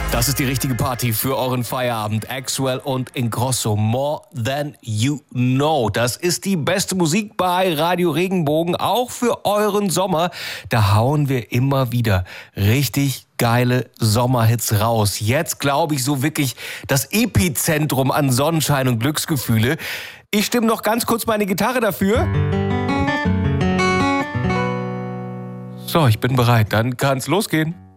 Das ist die richtige Party für euren Feierabend. Axwell und Ingrosso, More Than You Know. Das ist die beste Musik bei Radio Regenbogen, auch für euren Sommer. Da hauen wir immer wieder richtig geile Sommerhits raus. Jetzt glaube ich so wirklich das Epizentrum an Sonnenschein und Glücksgefühle. Ich stimme noch ganz kurz meine Gitarre dafür. So, ich bin bereit. Dann kann's losgehen.